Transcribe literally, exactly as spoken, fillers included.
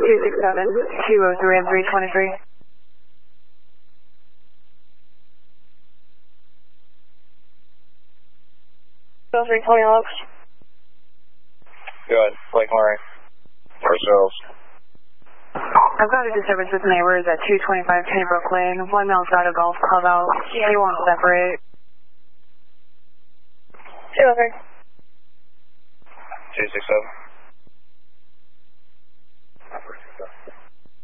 two six seven, two oh three and three twenty-three. two oh three Tony Lopes. Good. Blake Murray. Ourselves. I've got a disturbance with neighbors at two twenty-five Pennybrook Lane. One male's got a golf club out. They won't separate. two oh three. two six seven.